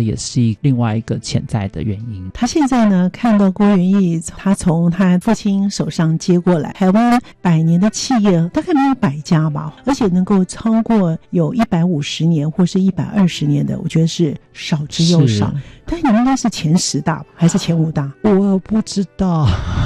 也是另外一个潜在的原因。 他现在呢看到郭元益，他从他父亲手上接过来台湾100年的企业大概没有100家吧，而且能够超过有150年或是120年的，我觉得是少之又少。但你们应该是前10大吧，还是前5大？ 我不知道。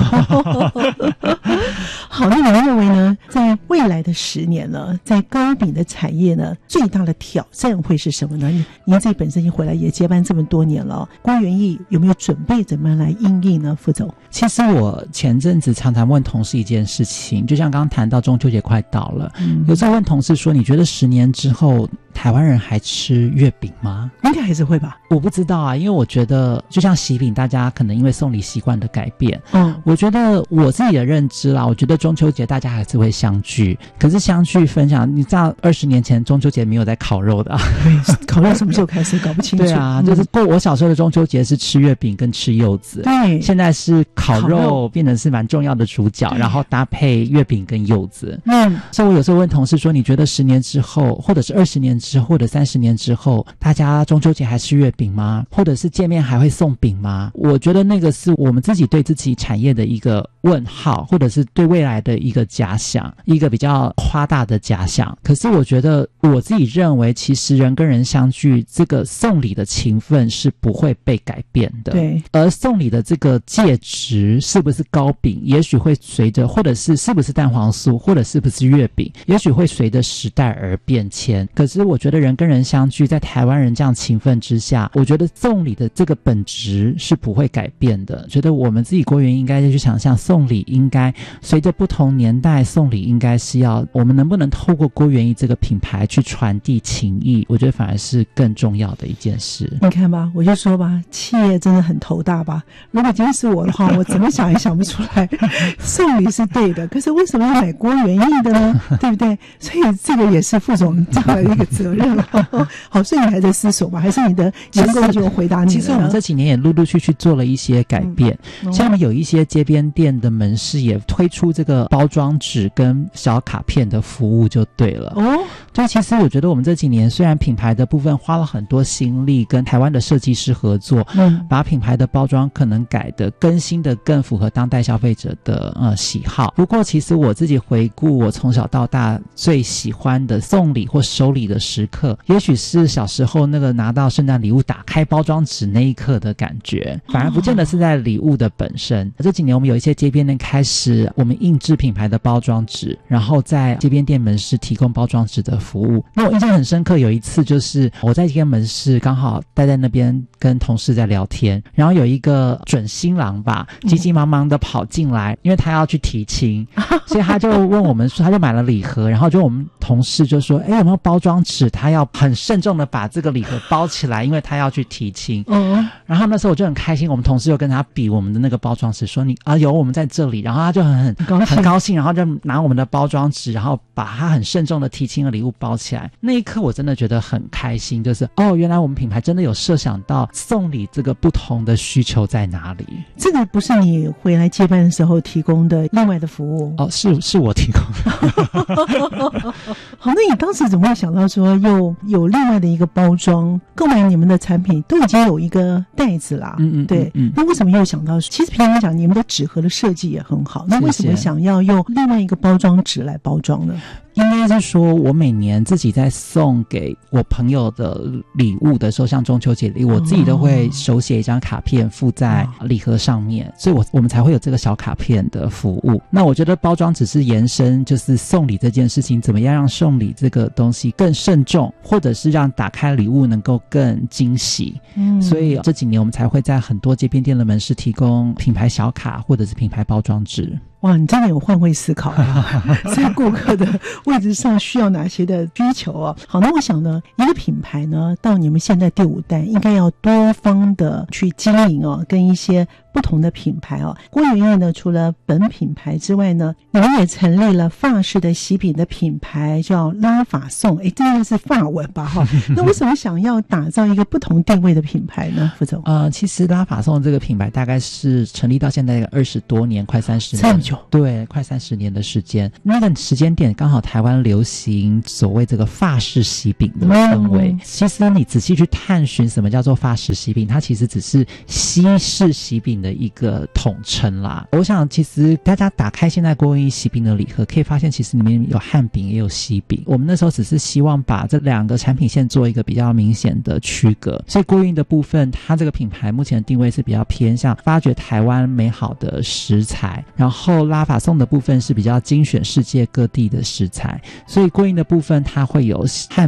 好，那你们认为呢，在未来的10年呢，在糕饼的产业呢，最大的挑战会是什么呢？您自己本身已经回来也接班这么多年了，郭元益有没有准备怎么样来因应呢？副总， 其实我前阵子常常问同事一件事情，就像刚刚谈到中秋节快到了，有时候问同事说，你觉得10年之后台湾人还吃月饼吗？ 应该还是会吧。 我不知道啊，因为我觉得就像喜饼，大家可能因为送礼习惯的改变，我觉得我自己的认知啦，我觉得中秋节大家还是会相聚，可是相聚分享，你知道20年前中秋节没有在烤肉的啊。 对，烤肉什么时候开始搞不清楚。 对啊，就是我小时候的中秋节是吃月饼跟吃柚子， 对， 现在是烤肉变成是蛮重要的主角，然后搭配月饼跟柚子。所以我有时候问同事说，你觉得10年之后，或者是20年之后，或者30年之后，大家中秋节还吃月饼吗？或者是见面还会送饼吗？我觉得那个是我们自己对自己产业的一个问号，或者是对未来的一个假想，一个比较夸大的假想。可是我觉得我自己认为，其实人跟人相聚，这个送礼的情分是不会被改变的。 对， 而送礼的这个介质是不是糕饼，也许会随着，或者是不是蛋黄酥，或者是不是月饼，也许会随着时代而变迁。可是我觉得人跟人相聚，在台湾人这样情分之下，我觉得送礼的这个本质是不会改变的。觉得我们自己郭元益应该去想象，送礼应该随着不同年代，送礼应该是要我们能不能透过郭元益这个品牌去传递情谊，我觉得反而是更重要的一件事。 你看吧，我就说吧，企业真的很头大吧。如果今天是我的话，我怎么想也想不出来。送礼是对的，可是为什么要买郭元益的呢？对不对？所以这个也是副总这样的一个责任了。好，所以你还在思索吧？还是你的员工就回答你了？ 其实我们这几年也陆陆续续做了一些改变，像我们有一些街边店的门市也推出这个包装纸跟小卡片的服务就对了。就其实我觉得我们这几年虽然品牌的部分花了很多心力，跟台湾的设计师合作，把品牌的包装可能改的更新的更符合当代消费者的喜好。不过其实我自己回顾我从小到大最喜欢的送礼或收礼的时刻，也许是小时候那个拿到圣诞礼物打开包装纸那一刻的感觉，反而不见得是在礼物的本身。这几年我们有一些街边店开始我们印制品牌的包装纸，然后在街边店门市提供包装纸的服务。那我印象很深刻，有一次就是我在一间门市刚好待在那边跟同事在聊天，然后有一个准新郎吧，急急忙忙的跑进来，因为他要去提亲，所以他就问我们说，他就买了礼盒，然后就我们同事就说，有没有包装纸，他要很慎重的把这个礼盒包起来，因为他要去提亲。然后那时候我就很开心，我们同事就跟他比我们的那个包装纸，说有我们在这里，然后他就很高兴，然后就拿我们的包装纸，然后把他很慎重的提亲的礼物包起来。那一刻我真的觉得很开心，就是原来我们品牌真的有设想到送礼这个不同的需求在哪里。 这个不是你回来接班的时候提供的另外的服务？ 是我提供的。 好，那你当时怎么会想到说又有另外的一个包装？购买你们的产品都已经有一个袋子啦，对，那为什么又想到？其实平常讲，你们的纸盒的设计也很好，那为什么想要用另外一个包装纸来包装呢？ 应该是说我每年自己在送给我朋友的礼物的时候，像中秋节礼物，我自己都会手写一张卡片附在礼盒上面，所以我们才会有这个小卡片的服务。那我觉得包装只是延伸，就是送礼这件事情怎么样让送礼这个东西更慎重，或者是让打开礼物能够更惊喜。所以这几年我们才会在很多街边店的门市提供品牌小卡或者是品牌包装纸。 哇，你真的有换位思考啊！在顾客的位置上需要哪些的需求啊？好，那我想呢，一个品牌呢，到你们现在第5代，应该要多方的去经营哦，跟一些不同的品牌哦。郭元益呢，除了本品牌之外呢，你们也成立了法式的喜饼的品牌，叫拉法颂。这应该是法文吧？哈，那为什么想要打造一个不同定位的品牌呢？副总， 其实拉法颂这个品牌大概是成立到现在20多年，快30年。 久？ 对，快30年的时间。那个时间点刚好台湾流行所谓这个法式喜饼的氛围。其实你仔细去探寻什么叫做法式喜饼，它其实只是西式喜饼的一个统称啦。我想其实大家打开现在郭韵意喜饼的礼盒，可以发现其实里面有汉饼也有西饼。我们那时候只是希望把这2个产品线做一个比较明显的区隔，所以郭韵的部分它这个品牌目前的定位是比较偏向发掘台湾美好的食材，然后拉法颂的部分是比较精选世界各地的食材，所以郭韵的部分它会有汉